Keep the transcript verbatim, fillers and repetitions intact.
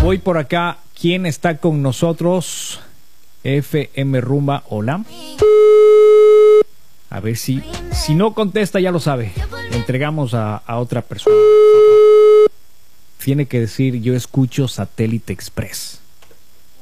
Voy por acá. ¿Quién está con nosotros? F M Rumba, hola. A ver si, si no contesta, ya lo sabe. Le entregamos a, a otra persona. Tiene que decir: yo escucho Satélite Express.